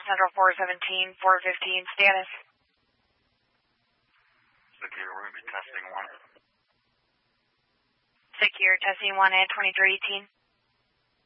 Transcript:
Central 417, 415, status. Secure, we're going to be testing 1. Secure, testing 1 at 2318.